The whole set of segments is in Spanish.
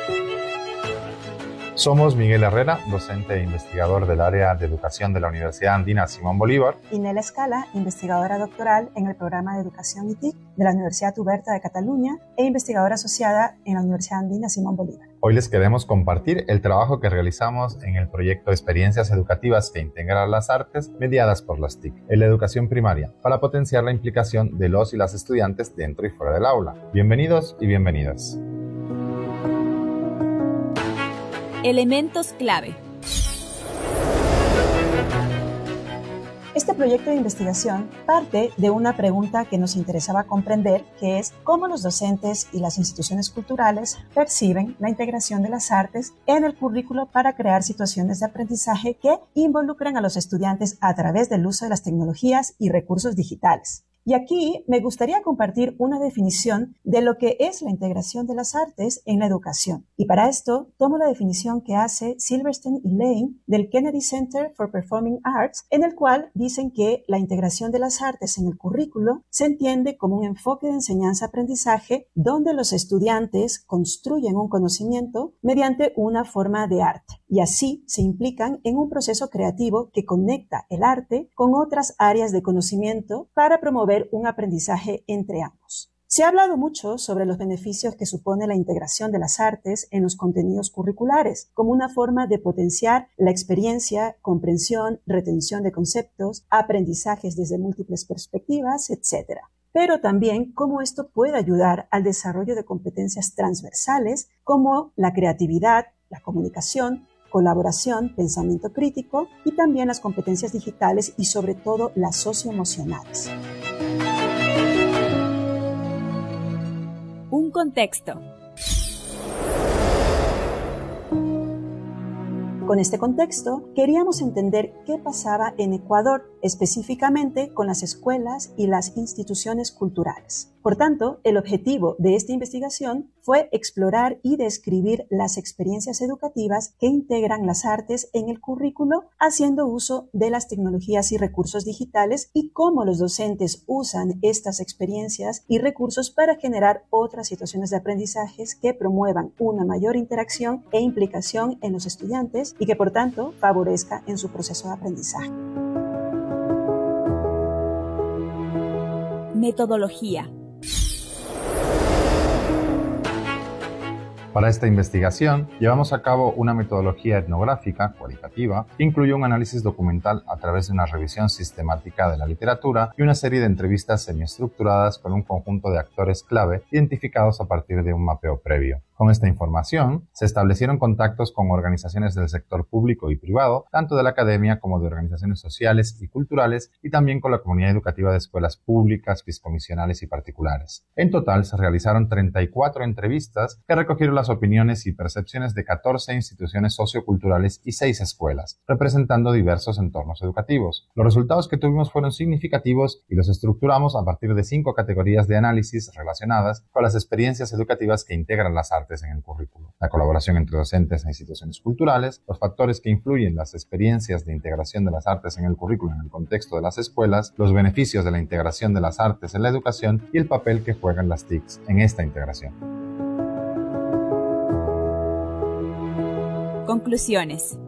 Somos Miguel Herrera, docente e investigador del área de educación de la Universidad Andina Simón Bolívar. Y Nela Escala, investigadora doctoral en el programa de Educación y TIC de la Universidad Oberta de Cataluña e investigadora asociada en la Universidad Andina Simón Bolívar. Hoy les queremos compartir el trabajo que realizamos en el proyecto Experiencias Educativas que integran las artes mediadas por las TIC en la educación primaria para potenciar la implicación de los y las estudiantes dentro y fuera del aula. Bienvenidos y bienvenidas. Elementos clave. Este proyecto de investigación parte de una pregunta que nos interesaba comprender, que es cómo los docentes y las instituciones culturales perciben la integración de las artes en el currículo para crear situaciones de aprendizaje que involucren a los estudiantes a través del uso de las tecnologías y recursos digitales. Y aquí me gustaría compartir una definición de lo que es la integración de las artes en la educación. Y para esto tomo la definición que hace Silverstein y Lane del Kennedy Center for Performing Arts, en el cual dicen que la integración de las artes en el currículo se entiende como un enfoque de enseñanza-aprendizaje donde los estudiantes construyen un conocimiento mediante una forma de arte. Y así se implican en un proceso creativo que conecta el arte con otras áreas de conocimiento para promover un aprendizaje entre ambos. Se ha hablado mucho sobre los beneficios que supone la integración de las artes en los contenidos curriculares, como una forma de potenciar la experiencia, comprensión, retención de conceptos, aprendizajes desde múltiples perspectivas, etc. Pero también cómo esto puede ayudar al desarrollo de competencias transversales como la creatividad, la comunicación, colaboración, pensamiento crítico y también las competencias digitales y sobre todo las socioemocionales. Un contexto. Con este contexto, queríamos entender qué pasaba en Ecuador, específicamente con las escuelas y las instituciones culturales. Por tanto, el objetivo de esta investigación fue explorar y describir las experiencias educativas que integran las artes en el currículo, haciendo uso de las tecnologías y recursos digitales y cómo los docentes usan estas experiencias y recursos para generar otras situaciones de aprendizajes que promuevan una mayor interacción e implicación en los estudiantes y que, por tanto, favorezca en su proceso de aprendizaje. Metodología. Para esta investigación, llevamos a cabo una metodología etnográfica cualitativa que incluye un análisis documental a través de una revisión sistemática de la literatura y una serie de entrevistas semiestructuradas con un conjunto de actores clave identificados a partir de un mapeo previo. Con esta información, se establecieron contactos con organizaciones del sector público y privado, tanto de la academia como de organizaciones sociales y culturales, y también con la comunidad educativa de escuelas públicas, fiscomisionales y particulares. En total, se realizaron 34 entrevistas que recogieron las opiniones y percepciones de 14 instituciones socioculturales y 6 escuelas, representando diversos entornos educativos. Los resultados que tuvimos fueron significativos y los estructuramos a partir de 5 categorías de análisis relacionadas con las experiencias educativas que integran las artes en el currículo: la colaboración entre docentes e instituciones culturales, los factores que influyen las experiencias de integración de las artes en el currículo en el contexto de las escuelas, los beneficios de la integración de las artes en la educación y el papel que juegan las TICs en esta integración. Conclusiones.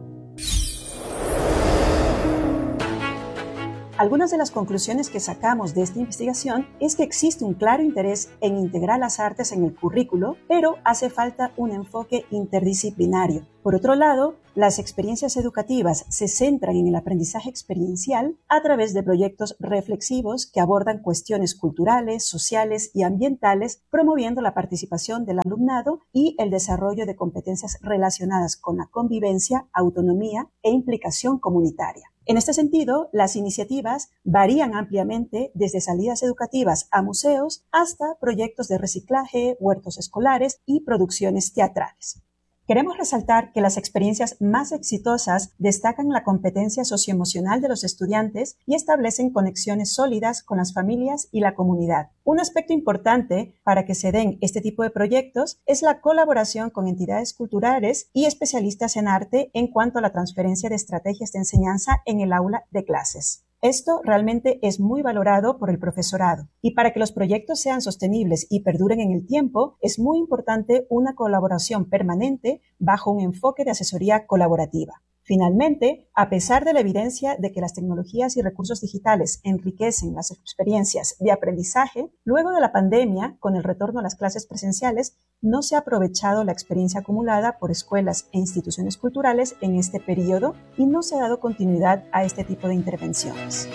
Algunas de las conclusiones que sacamos de esta investigación es que existe un claro interés en integrar las artes en el currículo, pero hace falta un enfoque interdisciplinario. Por otro lado, las experiencias educativas se centran en el aprendizaje experiencial a través de proyectos reflexivos que abordan cuestiones culturales, sociales y ambientales, promoviendo la participación del alumnado y el desarrollo de competencias relacionadas con la convivencia, autonomía e implicación comunitaria. En este sentido, las iniciativas varían ampliamente desde salidas educativas a museos hasta proyectos de reciclaje, huertos escolares y producciones teatrales. Queremos resaltar que las experiencias más exitosas destacan la competencia socioemocional de los estudiantes y establecen conexiones sólidas con las familias y la comunidad. Un aspecto importante para que se den este tipo de proyectos es la colaboración con entidades culturales y especialistas en arte en cuanto a la transferencia de estrategias de enseñanza en el aula de clases. Esto realmente es muy valorado por el profesorado. Y para que los proyectos sean sostenibles y perduren en el tiempo, es muy importante una colaboración permanente bajo un enfoque de asesoría colaborativa. Finalmente, a pesar de la evidencia de que las tecnologías y recursos digitales enriquecen las experiencias de aprendizaje, luego de la pandemia, con el retorno a las clases presenciales, no se ha aprovechado la experiencia acumulada por escuelas e instituciones culturales en este periodo y no se ha dado continuidad a este tipo de intervenciones.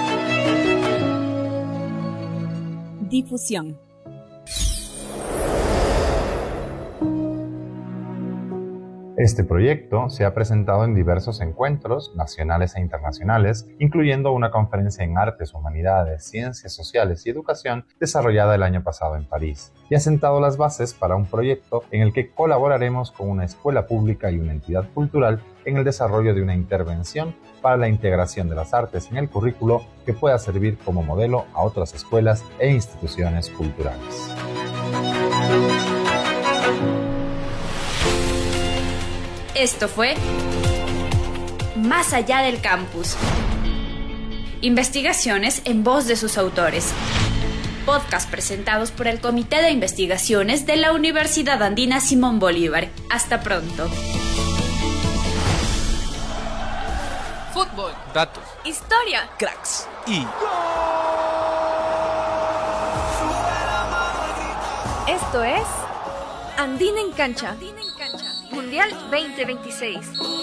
Difusión. Este proyecto se ha presentado en diversos encuentros nacionales e internacionales, incluyendo una conferencia en Artes, Humanidades, Ciencias Sociales y Educación desarrollada el año pasado en París, y ha sentado las bases para un proyecto en el que colaboraremos con una escuela pública y una entidad cultural en el desarrollo de una intervención para la integración de las artes en el currículo que pueda servir como modelo a otras escuelas e instituciones culturales. Esto fue Más allá del campus. Investigaciones en voz de sus autores. Podcast presentados por el Comité de Investigaciones de la Universidad Andina Simón Bolívar. Hasta pronto. Fútbol, datos, Historia, cracks y... Esto es Andina en Cancha. Mundial 2026.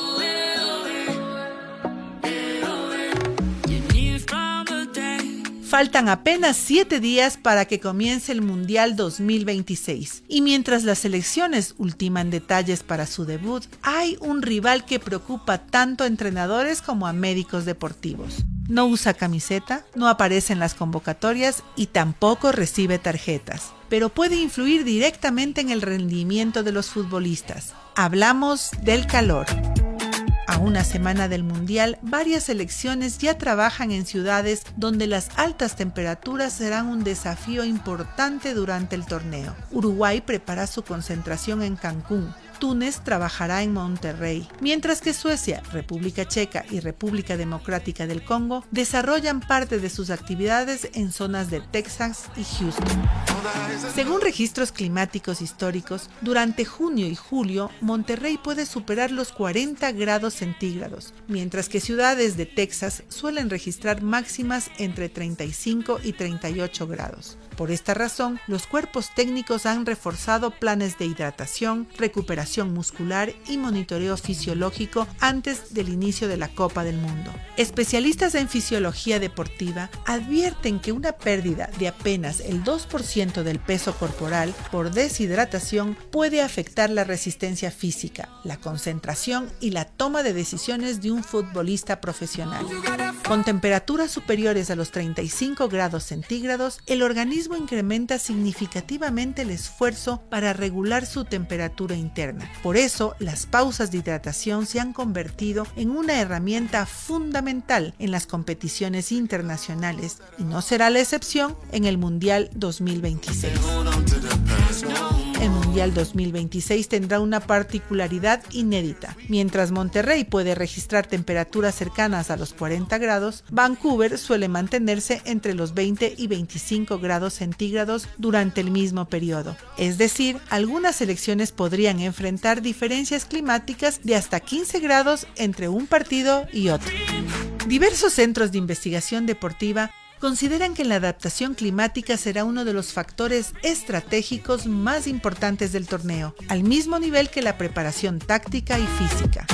Faltan apenas 7 días para que comience el Mundial 2026 y mientras las selecciones ultiman detalles para su debut, hay un rival que preocupa tanto a entrenadores como a médicos deportivos. No usa camiseta, no aparece en las convocatorias y tampoco recibe tarjetas, pero puede influir directamente en el rendimiento de los futbolistas. Hablamos del calor. A una semana del Mundial, varias selecciones ya trabajan en ciudades donde las altas temperaturas serán un desafío importante durante el torneo. Uruguay prepara su concentración en Cancún. Túnez trabajará en Monterrey, mientras que Suecia, República Checa y República Democrática del Congo desarrollan parte de sus actividades en zonas de Texas y Houston. Según registros climáticos históricos, durante junio y julio, Monterrey puede superar los 40 grados centígrados, mientras que ciudades de Texas suelen registrar máximas entre 35 y 38 grados. Por esta razón, los cuerpos técnicos han reforzado planes de hidratación, recuperación muscular y monitoreo fisiológico antes del inicio de la Copa del Mundo. Especialistas en fisiología deportiva advierten que una pérdida de apenas el 2% del peso corporal por deshidratación puede afectar la resistencia física, la concentración y la toma de decisiones de un futbolista profesional. Con temperaturas superiores a los 35 grados centígrados, el organismo incrementa significativamente el esfuerzo para regular su temperatura interna. Por eso, las pausas de hidratación se han convertido en una herramienta fundamental en las competiciones internacionales y no será la excepción en el Mundial 2026. El Mundial 2026 tendrá una particularidad inédita. Mientras Monterrey puede registrar temperaturas cercanas a los 40 grados, Vancouver suele mantenerse entre los 20 y 25 grados centígrados durante el mismo periodo. Es decir, algunas selecciones podrían enfrentar diferencias climáticas de hasta 15 grados entre un partido y otro. Diversos centros de investigación deportiva consideran que la adaptación climática será uno de los factores estratégicos más importantes del torneo, al mismo nivel que la preparación táctica y física.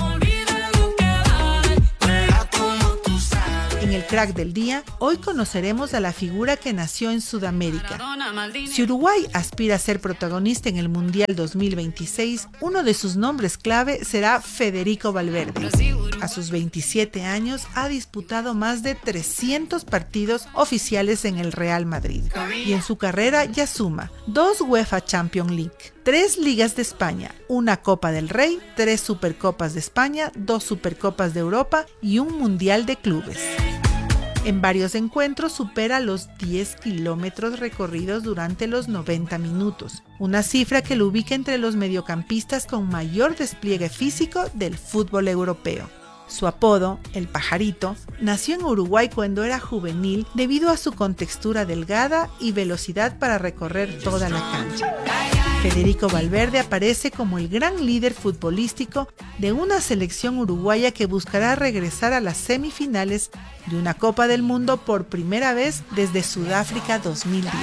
En el crack del día, hoy conoceremos a la figura que nació en Sudamérica. Si Uruguay aspira a ser protagonista en el Mundial 2026, uno de sus nombres clave será Federico Valverde. A sus 27 años ha disputado más de 300 partidos oficiales en el Real Madrid y en su carrera ya suma 2 UEFA Champions League, 3 Ligas de España, una Copa del Rey, 3 Supercopas de España, 2 Supercopas de Europa y un Mundial de Clubes. En varios encuentros supera los 10 kilómetros recorridos durante los 90 minutos, una cifra que lo ubica entre los mediocampistas con mayor despliegue físico del fútbol europeo. Su apodo, el Pajarito, nació en Uruguay cuando era juvenil debido a su contextura delgada y velocidad para recorrer toda la cancha. Federico Valverde aparece como el gran líder futbolístico de una selección uruguaya que buscará regresar a las semifinales de una Copa del Mundo por primera vez desde Sudáfrica 2010.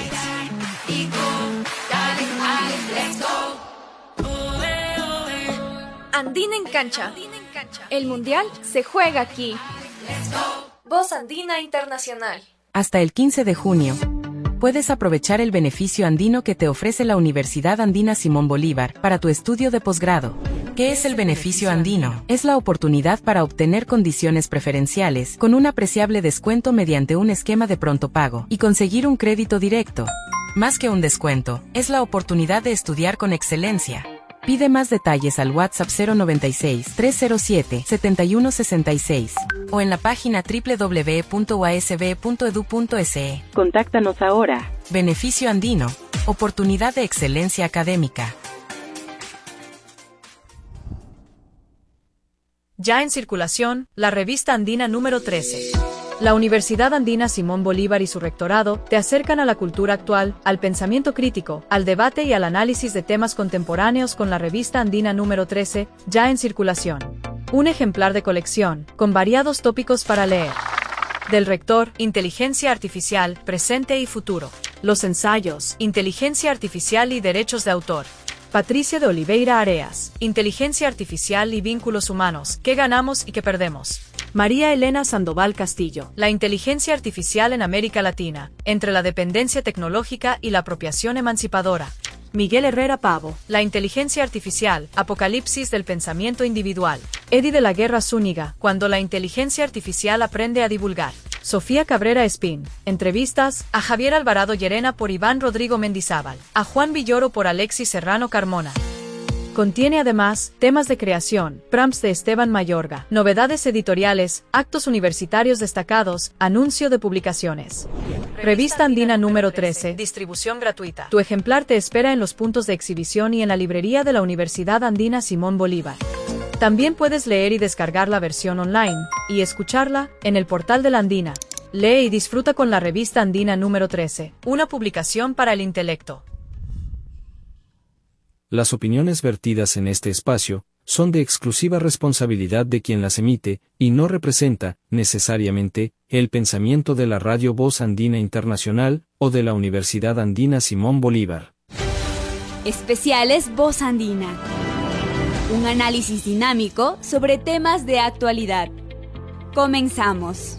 Andina en cancha. El mundial se juega aquí. Voz Andina Internacional. Hasta el 15 de junio. Puedes aprovechar el beneficio andino que te ofrece la Universidad Andina Simón Bolívar para tu estudio de posgrado. ¿Qué es el beneficio andino? Es la oportunidad para obtener condiciones preferenciales con un apreciable descuento mediante un esquema de pronto pago y conseguir un crédito directo. Más que un descuento, es la oportunidad de estudiar con excelencia. Pide más detalles al WhatsApp 096-307-7166 o en la página www.uasb.edu.se. Contáctanos ahora. Beneficio andino. Oportunidad de excelencia académica. Ya en circulación, la revista andina número 13. La Universidad Andina Simón Bolívar y su rectorado te acercan a la cultura actual, al pensamiento crítico, al debate y al análisis de temas contemporáneos con la revista andina número 13, ya en circulación. Un ejemplar de colección, con variados tópicos para leer. Del rector, Inteligencia Artificial, Presente y Futuro. Los ensayos, Inteligencia Artificial y Derechos de Autor. Patricia de Oliveira Areas, Inteligencia Artificial y Vínculos Humanos, ¿qué ganamos y qué perdemos? María Elena Sandoval Castillo, la inteligencia artificial en América Latina, entre la dependencia tecnológica y la apropiación emancipadora. Miguel Herrera Pavo, la inteligencia artificial, apocalipsis del pensamiento individual. Eddie de la Guerra Zúñiga, cuando la inteligencia artificial aprende a divulgar. Sofía Cabrera Espín, entrevistas a Javier Alvarado Llerena por Iván Rodrigo Mendizábal, a Juan Villoro por Alexis Serrano Carmona. Contiene además temas de creación, prompts de Esteban Mayorga, novedades editoriales, actos universitarios destacados, anuncio de publicaciones. Revista Andina número 13, distribución gratuita. Tu ejemplar te espera en los puntos de exhibición y en la librería de la Universidad Andina Simón Bolívar. También puedes leer y descargar la versión online, y escucharla, en el portal de la Andina. Lee y disfruta con la Revista Andina número 13, una publicación para el intelecto. Las opiniones vertidas en este espacio son de exclusiva responsabilidad de quien las emite, y no representa, necesariamente, el pensamiento de la Radio Voz Andina Internacional o de la Universidad Andina Simón Bolívar. Especiales Voz Andina. Un análisis dinámico sobre temas de actualidad. Comenzamos.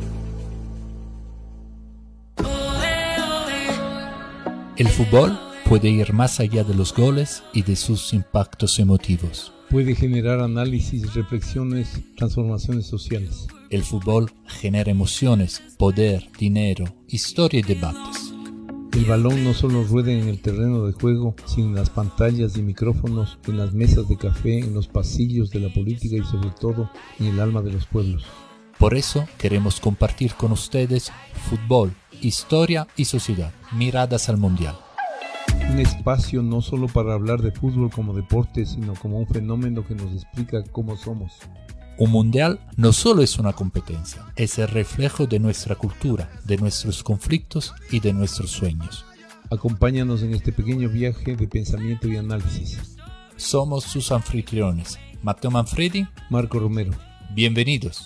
El fútbol puede ir más allá de los goles y de sus impactos emotivos. Puede generar análisis, reflexiones, transformaciones sociales. El fútbol genera emociones, poder, dinero, historia y debates. El balón no solo rueda en el terreno de juego, sino en las pantallas y micrófonos, en las mesas de café, en los pasillos de la política y sobre todo en el alma de los pueblos. Por eso queremos compartir con ustedes fútbol, historia y sociedad, miradas al mundial. Un espacio no solo para hablar de fútbol como deporte, sino como un fenómeno que nos explica cómo somos. Un mundial no solo es una competencia, es el reflejo de nuestra cultura, de nuestros conflictos y de nuestros sueños. Acompáñanos en este pequeño viaje de pensamiento y análisis. Somos sus anfitriones, Mateo Manfredi, Marco Romero. Bienvenidos.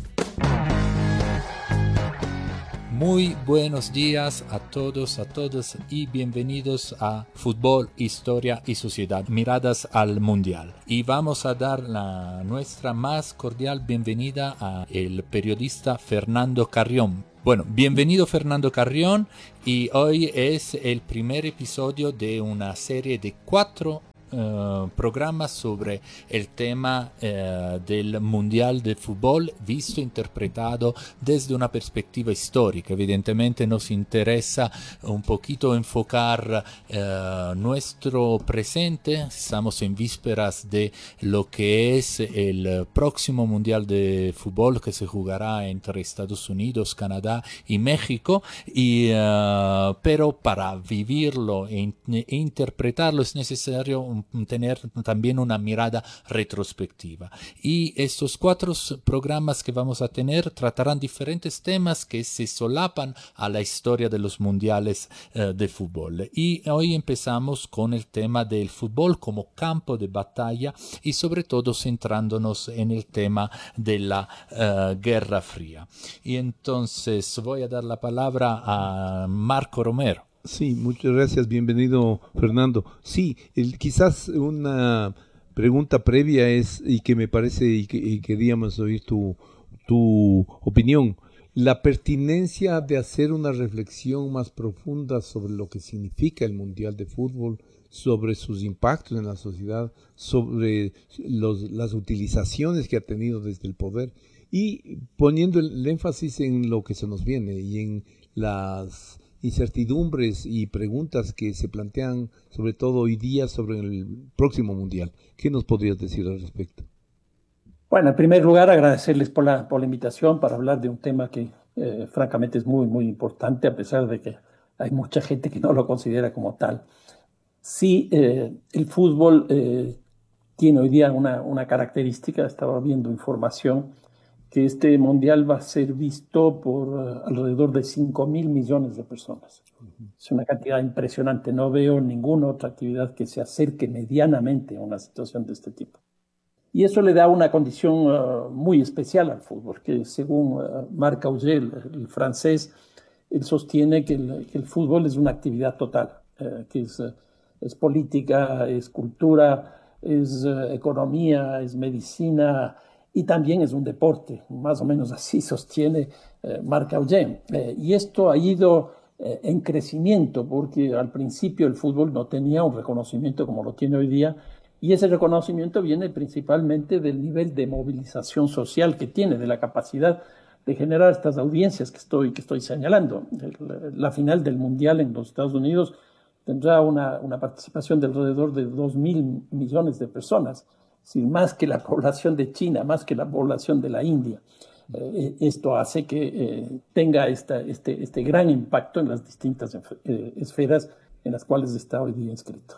Muy buenos días a todos, a todas y bienvenidos a Fútbol, Historia y Sociedad, miradas al Mundial. Y vamos a dar nuestra más cordial bienvenida a el periodista Fernando Carrión. Bueno, bienvenido Fernando Carrión, y hoy es el primer episodio de una serie de 4 programas sobre el tema del Mundial de Fútbol visto, interpretado desde una perspectiva histórica. Evidentemente nos interesa un poquito enfocar nuestro presente. Estamos en vísperas de lo que es el próximo Mundial de Fútbol que se jugará entre Estados Unidos, Canadá y México, pero para vivirlo e interpretarlo es necesario tener también una mirada retrospectiva. Y estos 4 programas que vamos a tener tratarán diferentes temas que se solapan a la historia de los mundiales de fútbol. Y hoy empezamos con el tema del fútbol como campo de batalla y sobre todo centrándonos en el tema de la Guerra Fría. Y entonces voy a dar la palabra a Marco Romero. Sí, muchas gracias, bienvenido Fernando. Sí, quizás una pregunta previa es, y que me parece, y queríamos oír tu opinión, la pertinencia de hacer una reflexión más profunda sobre lo que significa el Mundial de Fútbol, sobre sus impactos en la sociedad, sobre las utilizaciones que ha tenido desde el poder, y poniendo el énfasis en lo que se nos viene y en las incertidumbres y preguntas que se plantean sobre todo hoy día sobre el próximo Mundial. ¿Qué nos podrías decir al respecto? Bueno, en primer lugar agradecerles por la invitación para hablar de un tema que francamente es muy, muy importante, a pesar de que hay mucha gente que no lo considera como tal. Sí, el fútbol tiene hoy día una característica, estaba viendo información, que este mundial va a ser visto por alrededor de 5.000 millones de personas. Es una cantidad impresionante. No veo ninguna otra actividad que se acerque medianamente a una situación de este tipo. Y eso le da una condición muy especial al fútbol, que según Marc Augé, el francés, él sostiene que el fútbol es una actividad total, que es política, es cultura, es economía, es medicina, y también es un deporte, más o menos así sostiene Marc Augé. Y esto ha ido en crecimiento, porque al principio el fútbol no tenía un reconocimiento como lo tiene hoy día, y ese reconocimiento viene principalmente del nivel de movilización social que tiene, de la capacidad de generar estas audiencias que estoy señalando. La final del Mundial en los Estados Unidos tendrá una participación de alrededor de 2.000 millones de personas, sin más que la población de China, más que la población de la India. Esto hace que tenga este gran impacto en las distintas esferas en las cuales está hoy día inscrito.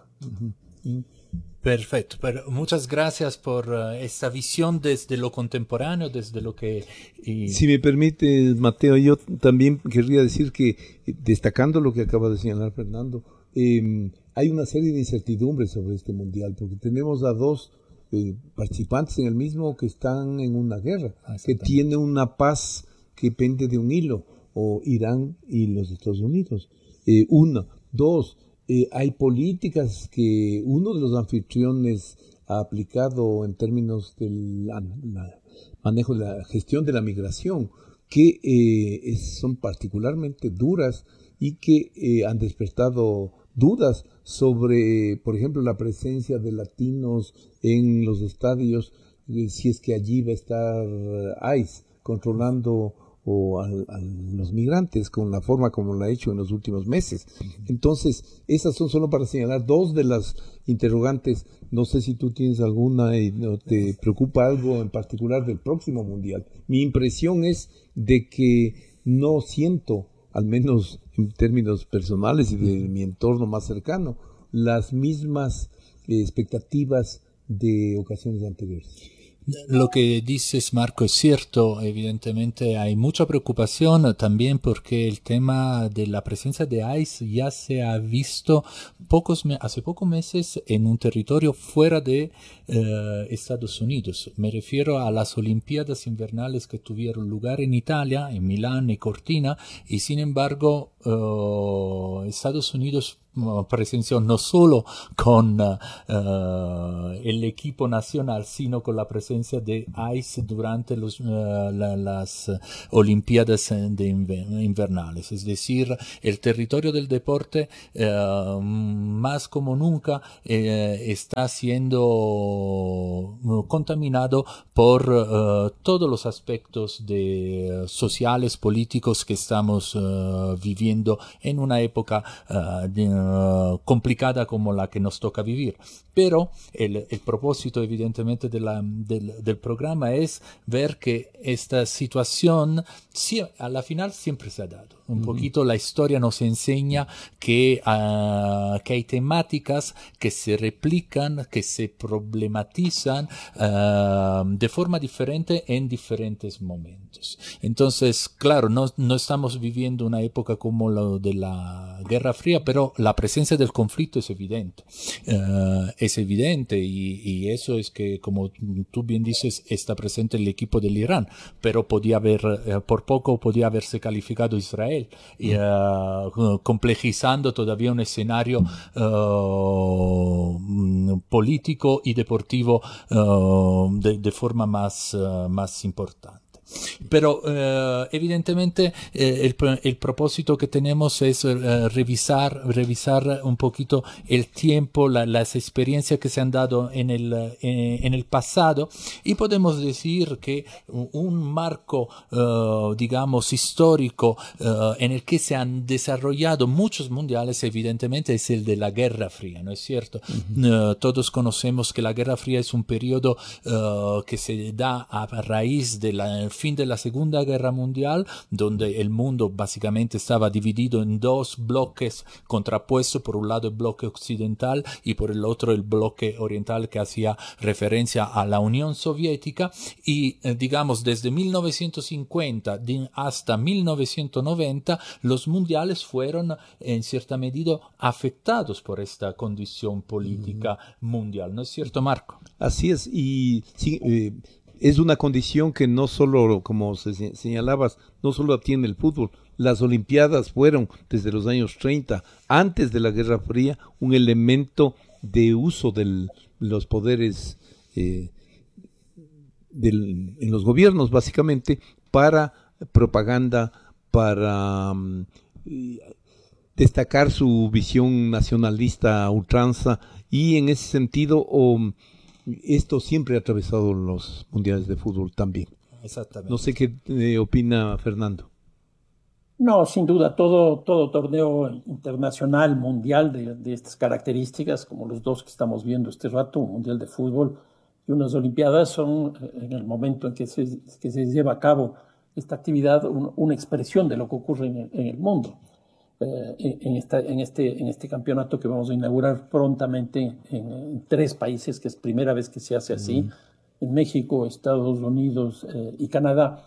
Perfecto, pero muchas gracias por esta visión desde lo contemporáneo, desde lo que... Si me permite, Mateo, yo también querría decir que, destacando lo que acaba de señalar Fernando, hay una serie de incertidumbres sobre este mundial, porque tenemos a 2 participantes en el mismo que están en una guerra, que tiene una paz que pende de un hilo, o Irán y los Estados Unidos. 1, 2, hay políticas que uno de los anfitriones ha aplicado en términos del manejo de la gestión de la migración, que son particularmente duras y que han despertado dudas sobre, por ejemplo, la presencia de latinos en los estadios, si es que allí va a estar ICE controlando a los migrantes con la forma como lo ha hecho en los últimos meses. Entonces, esas son solo para señalar 2 de las interrogantes. No sé si tú tienes alguna y no te preocupa algo en particular del próximo mundial. Mi impresión es de que no siento, al menos en términos personales y de mi entorno más cercano, las mismas expectativas de ocasiones anteriores. Lo que dices, Marco, es cierto. Evidentemente hay mucha preocupación también porque el tema de la presencia de ICE ya se ha visto hace pocos meses en un territorio fuera de Estados Unidos. Me refiero a las Olimpiadas invernales que tuvieron lugar en Italia, en Milán y Cortina, y sin embargo Estados Unidos presenció no solo con el equipo nacional, sino con la presencia de ICE durante las Olimpiadas invernales. Es decir, el territorio del deporte más como nunca está siendo contaminado por todos los aspectos sociales, políticos que estamos viviendo en una época complicada como la que nos toca vivir. Pero el propósito evidentemente del programa es ver que esta situación a la final siempre se ha dado. Un poquito la historia nos enseña que hay temáticas que se replican, que se problematizan de forma diferente en diferentes momentos. Entonces, claro, no estamos viviendo una época como la de la Guerra Fría, pero la presencia del conflicto es evidente. Y eso es que, como tú bien dices, está presente el equipo del Irán, pero por poco podía haberse calificado Israel, complejizando todavía un escenario político y deportivo de forma más importante. Pero evidentemente el propósito que tenemos es revisar un poquito el tiempo, las experiencias que se han dado en el pasado, y podemos decir que un marco digamos histórico en el que se han desarrollado muchos mundiales evidentemente es el de la Guerra Fría, ¿no es cierto? Todos conocemos que la Guerra Fría es un periodo que se da a raíz del fin de la Segunda Guerra Mundial, donde el mundo básicamente estaba dividido en dos bloques contrapuestos, por un lado el bloque occidental y por el otro el bloque oriental, que hacía referencia a la Unión Soviética, y digamos desde 1950 hasta 1990 los mundiales fueron en cierta medida afectados por esta condición política mundial, ¿no es cierto, Marco? Así es, y sí, es una condición que no solo, como señalabas, no solo atiende el fútbol. Las Olimpiadas fueron, desde los años 30, antes de la Guerra Fría, un elemento de uso de los poderes en los gobiernos, básicamente, para propaganda, para destacar su visión nacionalista a ultranza, y en ese sentido esto siempre ha atravesado los mundiales de fútbol también. Exactamente. No sé qué opina Fernando. No, sin duda, todo torneo internacional, mundial de estas características, como los dos que estamos viendo este rato, un mundial de fútbol y unas Olimpiadas, son en el momento en que se lleva a cabo esta actividad una expresión de lo que ocurre en el mundo. En este campeonato que vamos a inaugurar prontamente en 3 países, que es primera vez que se hace así, en México, Estados Unidos y Canadá.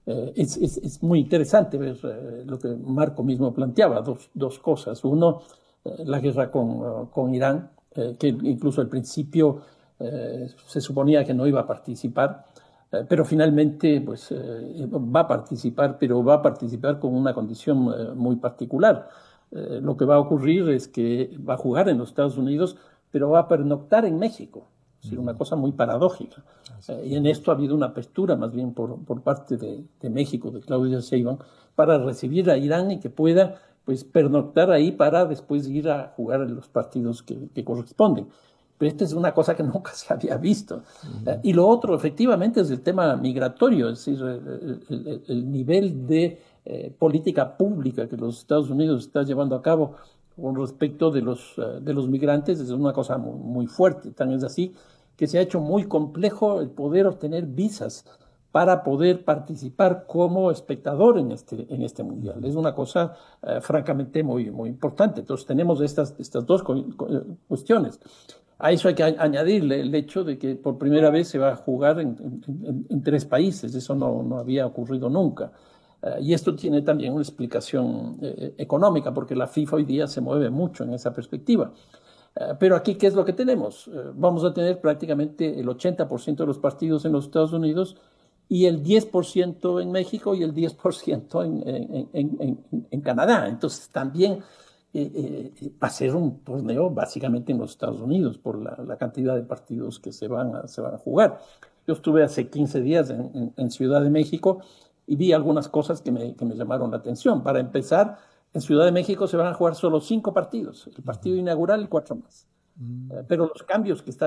Es muy interesante ver lo que Marco mismo planteaba, dos cosas. Uno, la guerra con Irán, que incluso al principio se suponía que no iba a participar, pero finalmente pues va a participar, pero va a participar con una condición muy particular. Lo que va a ocurrir es que va a jugar en los Estados Unidos, pero va a pernoctar en México. Es decir, una cosa muy paradójica. Y en esto ha habido una apertura más bien por parte de México, de Claudia Sheinbaum, para recibir a Irán y que pueda pues pernoctar ahí para después ir a jugar en los partidos que corresponden. Pero esta es una cosa que nunca se había visto. Y lo otro, efectivamente, es el tema migratorio, es decir, el nivel de política pública que los Estados Unidos está llevando a cabo con respecto de los migrantes es una cosa muy, muy fuerte. Tan es así que se ha hecho muy complejo el poder obtener visas para poder participar como espectador en este mundial. Es una cosa francamente muy, muy importante. Entonces tenemos estas dos cuestiones. A eso hay que añadirle el hecho de que por primera vez se va a jugar en 3 países. Eso no había ocurrido nunca. Y esto tiene también una explicación económica, porque la FIFA hoy día se mueve mucho en esa perspectiva. Pero aquí, ¿qué es lo que tenemos? Vamos a tener prácticamente el 80% de los partidos en los Estados Unidos y el 10% en México y el 10% en Canadá. Entonces también va a ser un torneo básicamente en los Estados Unidos por la cantidad de partidos que se van a jugar. Yo estuve hace 15 días en Ciudad de México y vi algunas cosas que me llamaron la atención. Para empezar, en Ciudad de México se van a jugar solo 5 partidos, el partido inaugural y 4 más. Pero los cambios que está